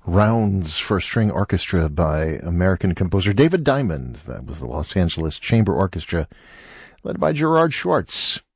Rounds for String Orchestra by American composer David Diamond. That was the Los Angeles Chamber Orchestra, led by Gerard Schwartz.